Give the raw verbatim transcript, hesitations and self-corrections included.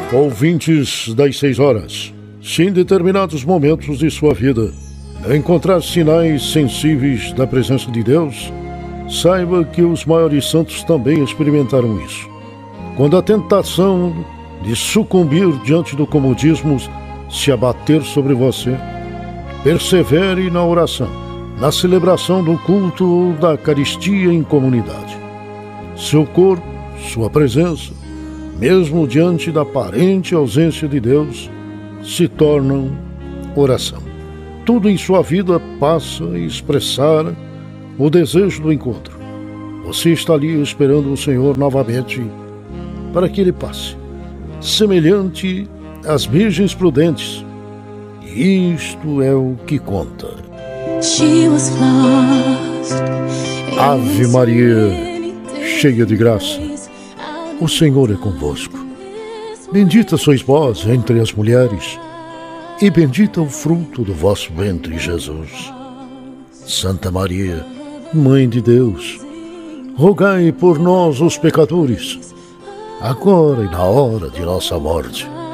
Ouvintes das seis horas, se em determinados momentos de sua vida não encontrar sinais sensíveis da presença de Deus, saiba que os maiores santos também experimentaram isso. Quando a tentação de sucumbir diante do comodismo se abater sobre você, persevere na oração, na celebração do culto da Eucaristia em comunidade. Seu corpo, sua presença, mesmo diante da aparente ausência de Deus, se tornam oração. Tudo em sua vida passa a expressar o desejo do encontro. Você está ali esperando o Senhor novamente para que Ele passe, semelhante às virgens prudentes. E isto é o que conta. Ave Maria, cheia de graça, o Senhor é convosco. Bendita sois vós entre as mulheres, e bendito é o fruto do vosso ventre, Jesus. Santa Maria, Mãe de Deus, rogai por nós, os pecadores, agora e na hora de nossa morte.